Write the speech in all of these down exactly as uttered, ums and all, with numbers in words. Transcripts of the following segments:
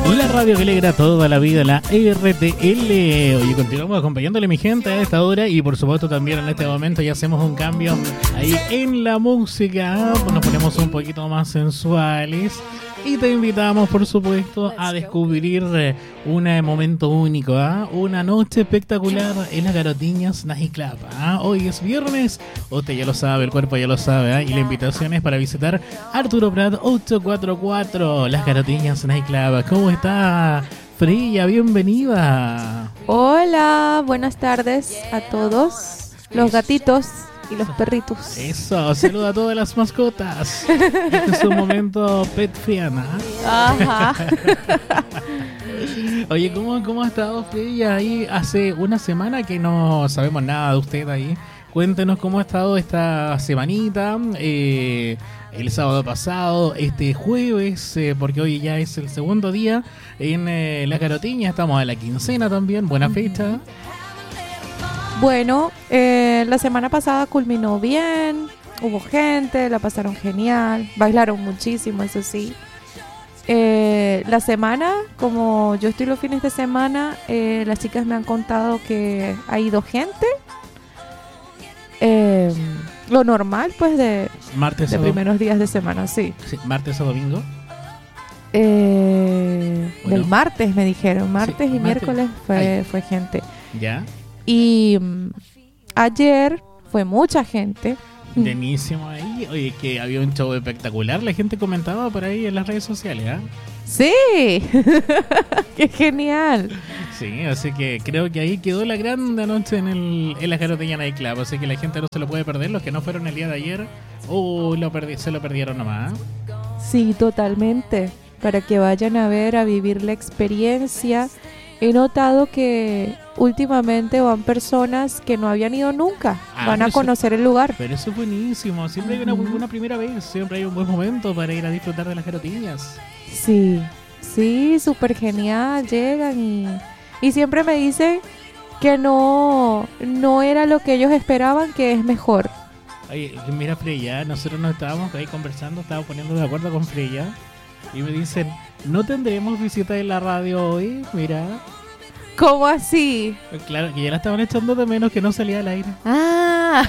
La radio que alegra toda la vida, la R T L. Hoy continuamos acompañándole, mi gente, a esta hora. Y por supuesto también en este momento ya hacemos un cambio ahí en la música. Nos ponemos un poquito más sensuales. Y te invitamos, por supuesto, a descubrir un momento único, ¿eh? Una noche espectacular en las Garotiñas Night Club. ¿eh? Hoy es viernes, usted ya lo sabe, el cuerpo ya lo sabe, ¿eh? Y la invitación es para visitar Arturo Prat ochocientos cuarenta y cuatro, las Garotiñas Night Club. ¿Cómo está, Freya? Bienvenida. Hola, buenas tardes a todos los gatitos y los perritos. Eso, saluda a todas las mascotas. Este es un momento pet friana. Ajá. Oye, ¿cómo, ¿cómo ha estado Freya ahí? Hace una semana que no sabemos nada de usted ahí. Cuéntenos cómo ha estado esta semanita, eh, el sábado pasado, este jueves, eh, porque hoy ya es el segundo día en eh, La Garotiña. Estamos a la quincena también, buena fecha. Bueno, eh, la semana pasada culminó bien, hubo gente, la pasaron genial, bailaron muchísimo, eso sí. Eh, la semana, como yo estoy los fines de semana, eh, las chicas me han contado que ha ido gente. Eh, lo normal, pues, de, martes de primeros días de semana, sí. sí martes o domingo. Eh, bueno. Del martes me dijeron, martes sí, y martes. miércoles fue, fue gente. Ya. Y um, ayer fue mucha gente. Buenísimo ahí. Oye, que había un show espectacular. La gente comentaba por ahí en las redes sociales, ¿eh? Sí, qué genial. Sí, así que creo que ahí quedó la gran noche en, el, en la Garotiña Night Club. Así que la gente no se lo puede perder. Los que no fueron el día de ayer, oh, lo perdi- se lo perdieron nomás. Sí, totalmente. Para que vayan a ver, a vivir la experiencia. He notado que últimamente van personas que no habían ido nunca. Ah, van a eso, conocer el lugar. Pero eso es buenísimo. Siempre hay una, una primera vez. Siempre hay un buen momento para ir a disfrutar de las Garotiñas. Sí, sí, súper genial. Llegan y, y siempre me dicen que no, no era lo que ellos esperaban, que es mejor. Oye, mira, Freya, nosotros nos estábamos ahí conversando, estábamos poniendo de acuerdo con Freya. Y me dicen, ¿no tendremos visita en la radio hoy? Mira. ¿Cómo así? Claro, que ya la estaban echando de menos, que no salía al aire. Ah,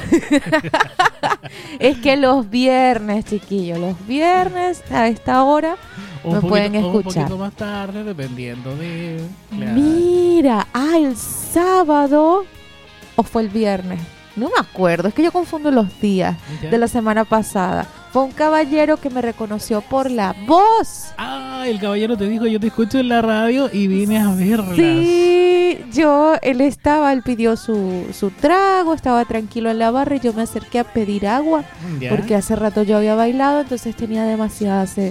es que los viernes, chiquillos, los viernes a esta hora un me poquito, pueden escuchar. Un poquito más tarde, dependiendo de... Claro. Mira, ah, el sábado o fue el viernes. No me acuerdo, es que yo confundo los días ¿Ya? de la semana pasada. Fue un caballero que me reconoció por la voz. Ah, el caballero te dijo, yo te escucho en la radio y vine a verlas. Sí, yo, él estaba, él pidió su, su trago, estaba tranquilo en la barra y yo me acerqué a pedir agua. ¿Ya? Porque hace rato yo había bailado, entonces tenía demasiada sed.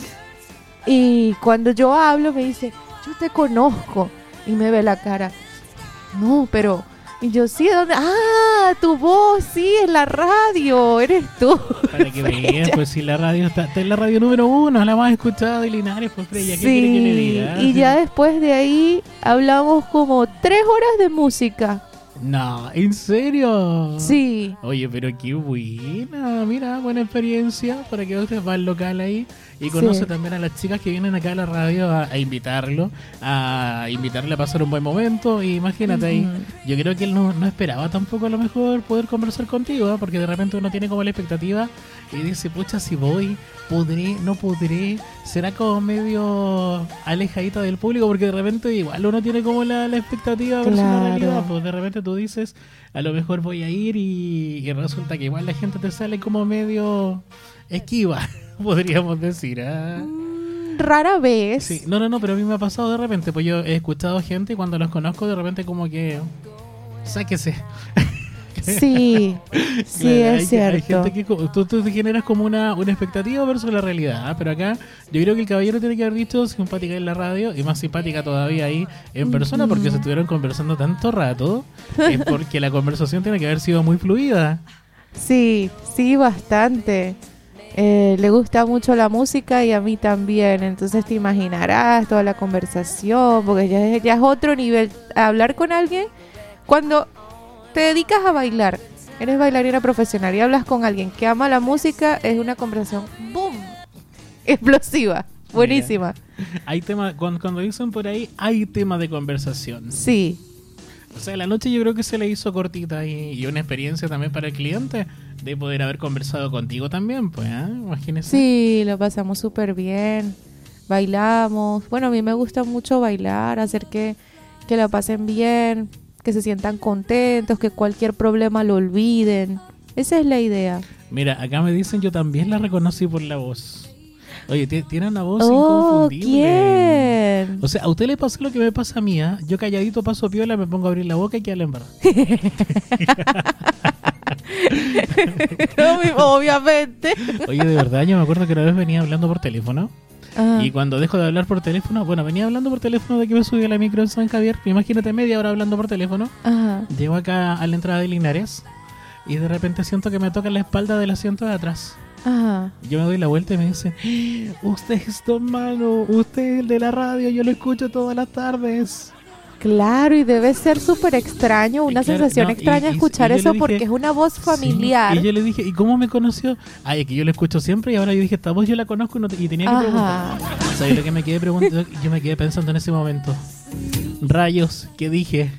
Y cuando yo hablo me dice, yo te conozco. Y me ve la cara. No, pero... Y yo, sí, ¿dónde? Ah, tu voz, sí, en la radio, eres tú. Para que veas, pues si la radio está, está en la radio número uno, la más escuchada de Linares, pues Freya, ¿qué Sí, quiere que le diga? y ya después de ahí hablamos como tres horas de música. No, ¿en serio? Sí. Oye, pero qué buena, mira, buena experiencia para que usted va al local ahí y conoce Sí. también a las chicas que vienen acá a la radio a, a invitarlo, a invitarle a pasar un buen momento. Y imagínate Uh-huh. ahí, yo creo que él no, no esperaba tampoco a lo mejor poder conversar contigo, ¿eh? Porque de repente uno tiene como la expectativa y dice, pucha, si voy, podré, no podré, será como medio alejadita del público, porque de repente igual uno tiene como la, la expectativa versus la Claro. realidad, pues de repente tú dices, a lo mejor voy a ir y, y resulta que igual la gente te sale como medio esquiva, podríamos decir. ¿eh? Mm, rara vez. Sí, no, no, no, pero a mí me ha pasado de repente, pues yo he escuchado gente y cuando los conozco de repente como que, sáquese. Sí, sí, Claro, es hay, cierto. hay gente que co- tú, tú te generas como una, una expectativa versus la realidad, ¿eh? Pero acá yo creo que el caballero tiene que haber dicho simpática en la radio y más simpática todavía ahí en persona, porque se estuvieron conversando tanto rato, es porque la conversación tiene que haber sido muy fluida. Sí, sí, bastante. Eh, le gusta mucho la música y a mí también, entonces te imaginarás toda la conversación, porque ya, es- ya es otro nivel. Hablar con alguien cuando te dedicas a bailar, eres bailarina profesional y hablas con alguien que ama la música, es una conversación ¡boom! Explosiva, buenísima. Mira. Hay tema, cuando, cuando dicen por ahí, hay tema de conversación. Sí. O sea, la noche yo creo que se le hizo cortita y, y una experiencia también para el cliente de poder haber conversado contigo también, pues, ¿eh? Imagínese. Sí, lo pasamos súper bien. Bailamos. Bueno, a mí me gusta mucho bailar, hacer que, que la pasen bien, que se sientan contentos, que cualquier problema lo olviden. Esa es la idea. Mira, acá me dicen, yo también la reconocí por la voz. Oye, t- tiene una voz Oh, inconfundible. ¿quién? O sea, a usted le pasa lo que me pasa a mí, ¿eh? Yo calladito paso piola, me pongo a abrir la boca y queda la embarrada. Obviamente. Oye, de verdad, yo me acuerdo que una vez venía hablando por teléfono. Ah, Y cuando dejo de hablar por teléfono, bueno, venía hablando por teléfono de que me subí a la micro en San Javier. Imagínate media hora hablando por teléfono. ajá. Llego acá a la entrada de Linares y de repente siento que me toca la espalda del asiento de atrás. Ajá. Yo me doy la vuelta y me dicen, usted es Don Manu, usted es el de la radio, yo lo escucho todas las tardes. Claro, y debe ser súper extraño, una Claro, sensación no, y- extraña y- escuchar y yo le eso dije, porque es una voz familiar. Sí, y yo le dije, ¿y cómo me conoció? Ay, es que yo lo escucho siempre y ahora yo dije, esta voz yo la conozco y, no te- y tenía que Ajá. preguntar. ¿Sabes lo que me quedé preguntando? Yo me quedé pensando en ese momento. Rayos, ¿qué dije?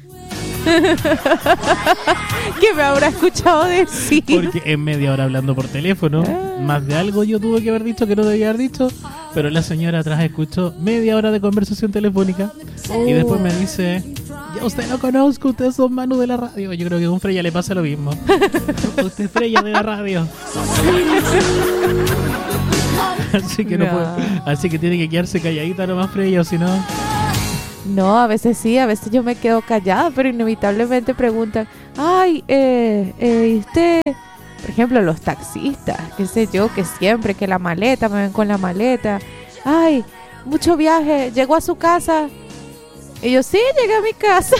¿Qué me habrá escuchado decir? Porque en media hora hablando por teléfono, Ah. más de algo yo tuve que haber dicho que no debía haber dicho, pero la señora atrás escuchó media hora de conversación telefónica y después me dice, ya usted lo conozco, usted es Don Manu de la radio. Yo creo que a un Freya le pasa lo mismo. Usted es Freya de la radio. Así que no, No. puede, así que tiene que quedarse calladita nomás Freya, o si no. No, a veces sí, a veces yo me quedo callada, pero inevitablemente preguntan, ay, eh, eh, ¿y usted? Por ejemplo, los taxistas, qué sé yo, que siempre, que la maleta, me ven con la maleta. Ay, mucho viaje, llegó a su casa. Y yo, sí, llegué a mi casa.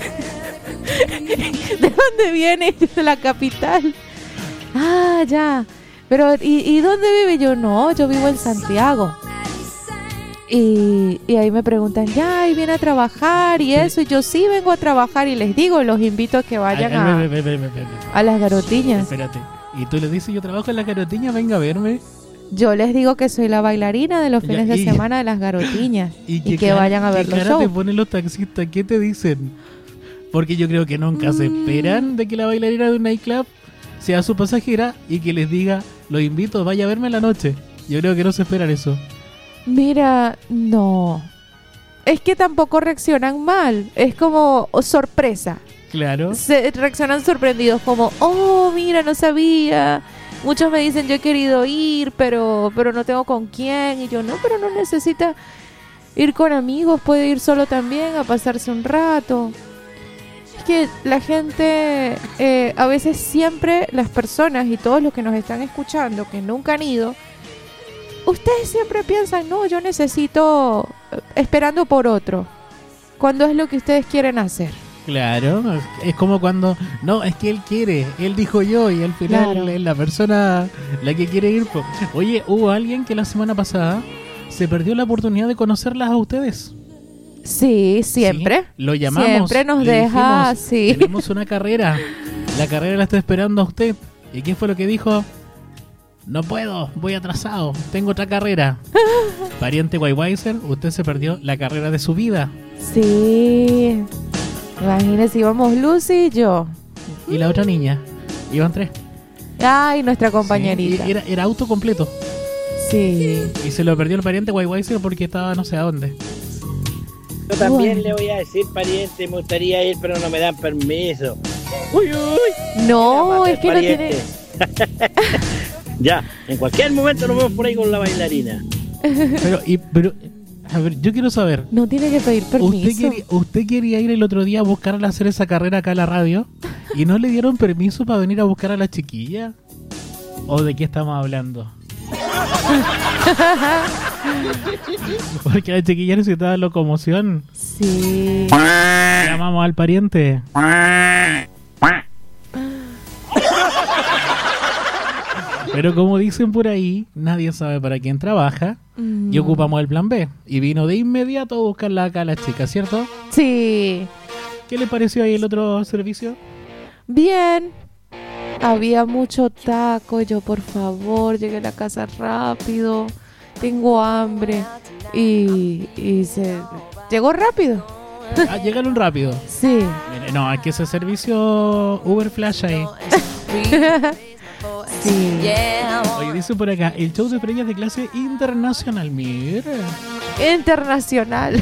¿De dónde viene? De la capital. Ah, ya. Pero, ¿y, y dónde vive? Yo, no, yo vivo en Santiago. Y, y ahí me preguntan, ya, y viene a trabajar y eso. Y yo, sí, vengo a trabajar y les digo, los invito a que vayan Ay, ay, a, ve, ve, ve, ve, ve, ve. a las garotiñas. Espérate. Y tú le dices, yo trabajo en la carotiña, venga a verme. Yo les digo que soy la bailarina de los Ya, fines de y- semana de las garotiñas. Y, qué que cara- vayan a ver ¿qué los cara te shows. ponen los taxistas? ¿Qué te dicen? Porque yo creo que nunca se Mm. esperan de que la bailarina de un nightclub sea su pasajera y que les diga, los invito, vaya a verme en la noche. Yo creo que no se esperan eso. Mira, no. Es que tampoco reaccionan mal. Es como oh, sorpresa. Claro. Se reaccionan sorprendidos como, oh, mira, no sabía. Muchos me dicen, yo he querido ir, pero, pero no tengo con quién. Y yo, no, pero no necesita ir con amigos. Puede ir solo también a pasarse un rato. Es que la gente, eh, a veces siempre las personas y todos los que nos están escuchando, que nunca han ido, ustedes siempre piensan, no, yo necesito eh, esperando por otro. Cuando es lo que ustedes quieren hacer. Claro, es como cuando, no, es que él quiere, él dijo yo y al final Claro. es la persona la que quiere ir. po. Oye, hubo alguien que la semana pasada se perdió la oportunidad de conocerlas a ustedes. Sí, siempre. Sí, lo llamamos. Siempre nos le deja dijimos, así. Tenemos una carrera, la carrera la está esperando a usted. ¿Y qué fue lo que dijo? No puedo, voy atrasado, tengo otra carrera. Pariente Weiweiser, usted se perdió la carrera de su vida. Sí. Imagínense, íbamos Lucy y yo. Y la otra niña, iban tres. Ay, nuestra Sí, compañerita. y era, era auto completo. Sí. Y se lo perdió el pariente Weiweiser porque estaba no sé a dónde. Yo también Bueno. le voy a decir, pariente, me gustaría ir, pero no me dan permiso. Uy, uy. No, Mira, es que no tiene... pariente. Ya, en cualquier momento nos vemos por ahí con la bailarina. Pero, y, pero, a ver, yo quiero saber. No tiene que pedir ¿Usted permiso. quería, ¿Usted quería ir el otro día a buscarla a hacer esa carrera acá a la radio? ¿Y no le dieron permiso para venir a buscar a la chiquilla? ¿O de qué estamos hablando? Porque la chiquilla necesitaba locomoción. Sí. Llamamos al pariente. Pero como dicen por ahí, nadie sabe para quién trabaja. Mm. Y ocupamos el plan B. Y vino de inmediato a buscarla acá a la chica, ¿cierto? Sí. ¿Qué le pareció ahí el otro servicio? Bien. Había mucho taco. Yo, por favor, llegué a la casa rápido. tengo hambre. Y, y se llegó rápido. Ah, llegaron rápido. Sí. Mire, no, hay que ese servicio Uber Flash ahí. Sí. Oye, dice por acá, el show de Freya de clase internacional. Mira. Internacional.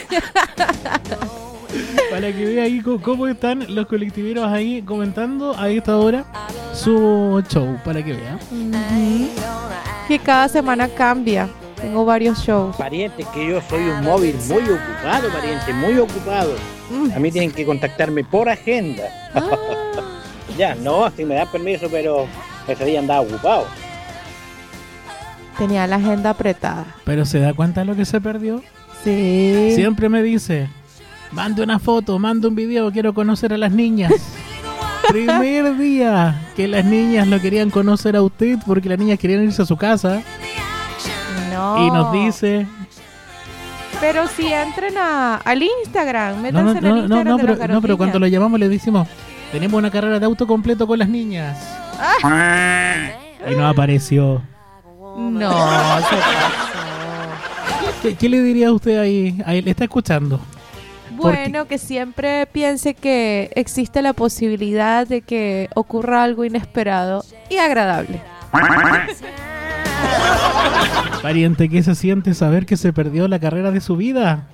Para que vea ahí cómo, cómo están los colectiveros ahí comentando a esta hora su show, para que vea. Uh-huh. Que cada semana cambia. Tengo varios shows. Pariente, que yo soy un móvil muy ocupado, pariente, muy ocupado. Mm. A mí tienen que contactarme por agenda. Ah. Ya, no, si me dan permiso, pero ese día andaba ocupado. Tenía la agenda apretada. Pero ¿se da cuenta de lo que se perdió? Sí. Siempre me dice, mande una foto, mande un video, quiero conocer a las niñas. Primer día que las niñas lo querían conocer a usted porque las niñas querían irse a su casa. No. Y nos dice... Pero si entren a, al Instagram, No, métanse no, en el no, no, Instagram no, de pero, las no, pero cuando lo garotiñas. llamamos le decimos, tenemos una carrera de auto completo con las niñas. Y no apareció. No, se pasó. ¿Qué, qué le diría a usted ahí? Ahí le está escuchando. Bueno, que siempre piense que existe la posibilidad de que ocurra algo inesperado y agradable. Pariente, ¿qué se siente saber que se perdió la carrera de su vida?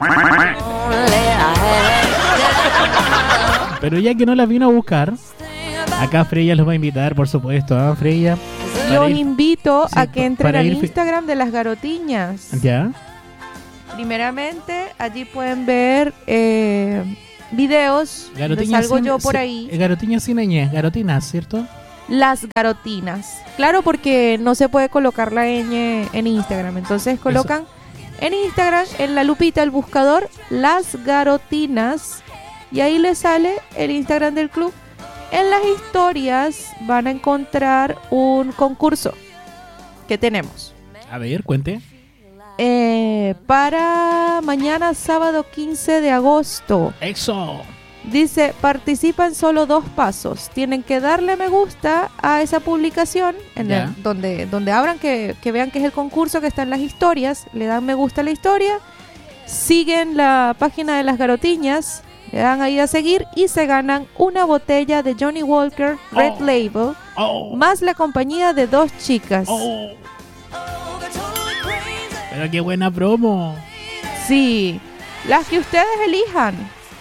Pero ya que no la vino a buscar, acá Freya los va a invitar, por supuesto, ¿ah, Freya? Para Los ir- invito sí, a que entren para al ir fi- Instagram de las garotiñas. ¿Ya? Primeramente, allí pueden ver eh, videos donde Garotiñas salgo sin- yo por si- ahí. Garotiñas sin ñ, garotinas, ¿cierto? Las garotinas. Claro, porque no se puede colocar la ñ en Instagram. Entonces colocan en Instagram, en la lupita, el buscador, las garotinas. Y ahí les sale el Instagram del club. En las historias van a encontrar un concurso que tenemos. A ver, cuente. Eh, para mañana, sábado quince de agosto. ¡Eso! Dice, participa en solo dos pasos. Tienen que darle me gusta a esa publicación en Ya. el- donde, donde abran, que, que vean que es el concurso que está en las historias. Le dan me gusta a la historia. Siguen la página de las garotiñas. Le dan ahí a seguir y se ganan una botella de Johnny Walker Red Oh. Label ¡Oh! más la compañía de dos chicas. ¡Oh! Pero qué buena promo. Sí, las que ustedes elijan.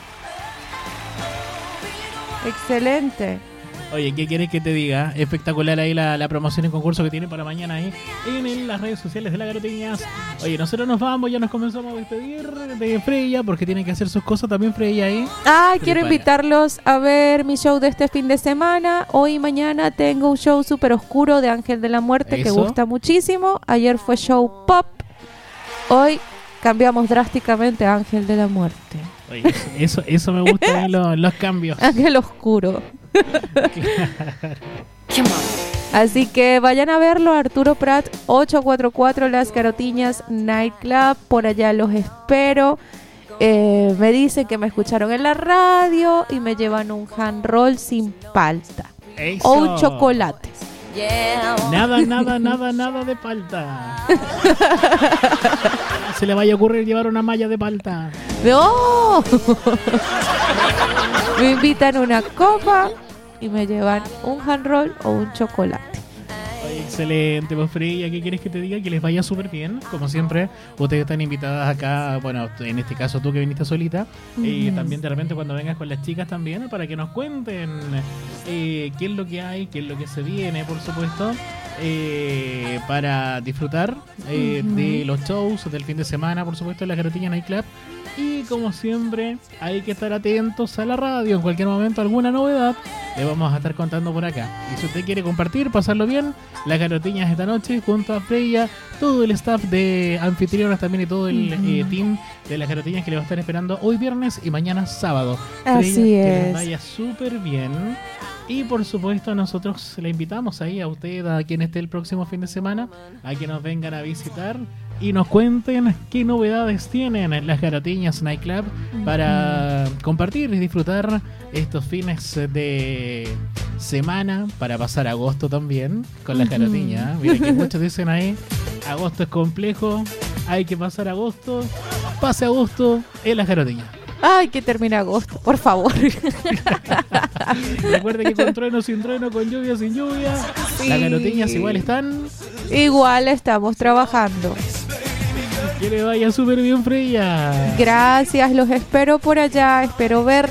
Excelente. Oye, ¿qué quieres que te diga? Espectacular ahí la, la promoción y concurso que tiene para mañana ahí en el- las redes sociales de la Garotiñas. Oye, nosotros nos vamos, ya nos comenzamos a despedir de Freya porque tiene que hacer sus cosas también Freya ahí. Ah, Se quiero prepara. invitarlos a ver mi show de este fin de semana. Hoy y mañana tengo un show súper oscuro de Ángel de la Muerte que Eso. gusta muchísimo. Ayer fue show pop. Hoy cambiamos drásticamente a Ángel de la Muerte. Oye, eso, eso me gusta ahí, los, los cambios. Ángel oscuro. Así que vayan a verlo, Arturo Prat, ochocientos cuarenta y cuatro Las Garotiñas Nightclub. Por allá los espero. Eh, me dicen que me escucharon en la radio y me llevan un hand roll sin palta Eso. o un chocolate. Nada, nada, nada, nada de palta. Se le vaya a ocurrir llevar una malla de palta. ¡No! Me invitan una copa y me llevan un hand roll o un chocolate. Oye, excelente, pues Freya, ¿qué quieres que te diga? Que les vaya súper bien, como siempre. Ustedes están invitadas acá, bueno, en este caso tú que viniste solita, y Ujú. también de repente cuando vengas con las chicas también, para que nos cuenten eh, qué es lo que hay, qué es lo que se viene, por supuesto, eh, para disfrutar eh, Ujú. de los shows del fin de semana, por supuesto, en la Garotiña Nightclub. Y como siempre, hay que estar atentos a la radio. En cualquier momento, alguna novedad, le vamos a estar contando por acá. Y si usted quiere compartir, pasarlo bien, las garotiñas esta noche junto a Freya, todo el staff de anfitrionas también y todo el Ujú. eh, team de las garotiñas que le va a estar esperando hoy viernes y mañana sábado. Así Freya, que les es. vaya súper bien. Y por supuesto nosotros le invitamos ahí a usted, a quien esté el próximo fin de semana, a que nos vengan a visitar y nos cuenten qué novedades tienen las Garotiñas Nightclub para compartir y disfrutar estos fines de semana, para pasar agosto también con las Ujú. Garotiñas. Miren que muchos dicen ahí agosto es complejo, hay que pasar agosto, pase agosto en las garotillas. Ay, que termine agosto, por favor. Recuerde que con trueno, sin trueno, con lluvia, sin lluvia, Sí. las garotiñas igual están. Igual estamos trabajando. Que le vaya súper bien, Freya. Gracias, los espero por allá, espero ver